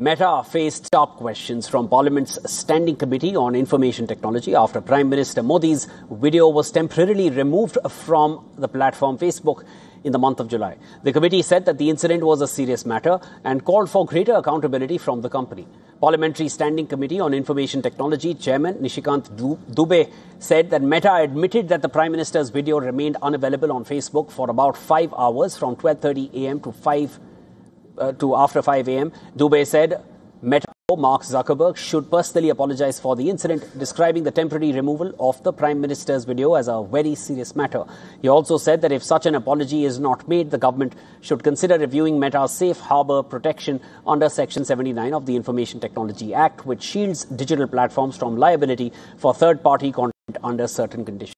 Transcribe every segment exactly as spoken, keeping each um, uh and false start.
Meta faced top questions from Parliament's Standing Committee on Information Technology after Prime Minister Modi's video was temporarily removed from the platform Facebook in the month of July. The committee said that the incident was a serious matter and called for greater accountability from the company. Parliamentary Standing Committee on Information Technology Chairman Nishikant Dubey said that Meta admitted that the Prime Minister's video remained unavailable on Facebook for about five hours from twelve thirty a m to five Uh, to after five a m Dubey said Meta Mark Zuckerberg should personally apologize for the incident, describing the temporary removal of the Prime Minister's video as a very serious matter. He also said that if such an apology is not made, the government should consider reviewing Meta's safe harbour protection under Section seventy-nine of the Information Technology Act, which shields digital platforms from liability for third-party content under certain conditions.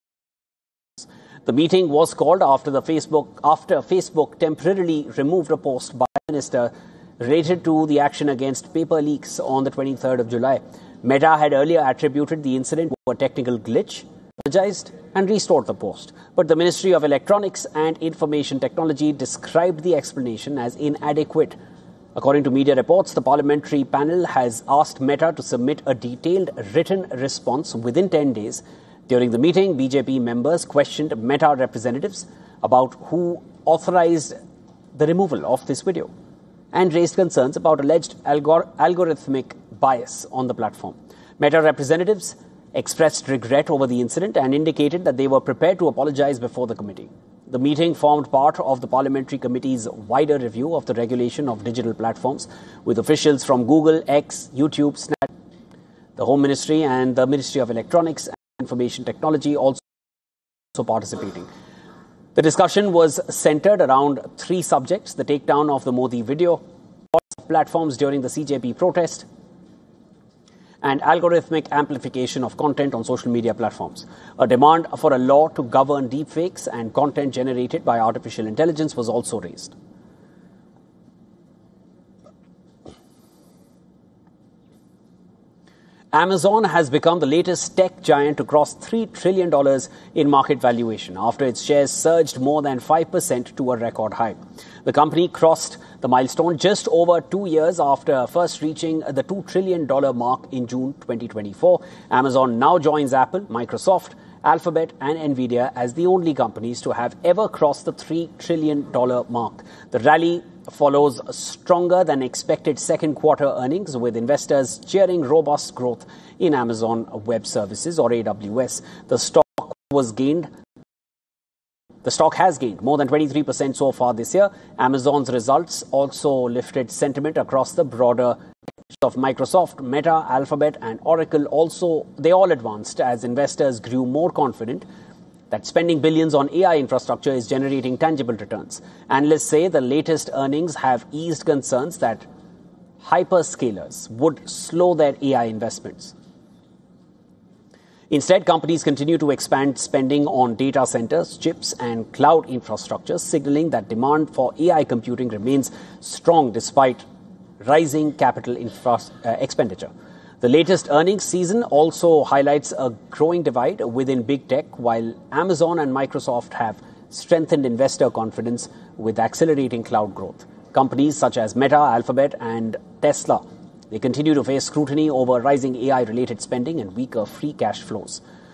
The meeting was called after the Facebook after Facebook temporarily removed a post by the minister related to the action against paper leaks on the twenty-third of July. Meta had earlier attributed the incident to a technical glitch, apologized and restored the post. But the Ministry of Electronics and Information Technology described the explanation as inadequate. According to media reports, the parliamentary panel has asked Meta to submit a detailed written response within ten days. During the meeting, B J P members questioned Meta representatives about who authorized the removal of this video and raised concerns about alleged algor- algorithmic bias on the platform. Meta representatives expressed regret over the incident and indicated that they were prepared to apologize before the committee. The meeting formed part of the Parliamentary Committee's wider review of the regulation of digital platforms, with officials from Google, X, YouTube, Snap, the Home Ministry and the Ministry of Electronics and Information Technology also participating. The discussion was centered around three subjects: the takedown of the Modi video, platforms during the C J P protest, and algorithmic amplification of content on social media platforms. A demand for a law to govern deepfakes and content generated by artificial intelligence was also raised. Amazon has become the latest tech giant to cross three trillion dollars in market valuation after its shares surged more than five percent to a record high. The company crossed the milestone just over two years after first reaching the two trillion dollars mark in June twenty twenty-four. Amazon now joins Apple, Microsoft, Alphabet and Nvidia as the only companies to have ever crossed the three trillion dollars mark. The rally follows stronger than expected second quarter earnings, with investors cheering robust growth in Amazon Web Services, or A W S. The stock was gained The stock has gained more than twenty-three percent so far this year. Amazon's results also lifted sentiment across the broader of Microsoft, Meta, Alphabet and Oracle. Also, they all advanced as investors grew more confident that spending billions on A I infrastructure is generating tangible returns. Analysts say the latest earnings have eased concerns that hyperscalers would slow their A I investments. Instead, companies continue to expand spending on data centers, chips and cloud infrastructure, signaling that demand for A I computing remains strong despite rising capital infra- uh, expenditure. The latest earnings season also highlights a growing divide within big tech, while Amazon and Microsoft have strengthened investor confidence with accelerating cloud growth. Companies such as Meta, Alphabet and Tesla, they continue to face scrutiny over rising A I-related spending and weaker free cash flows.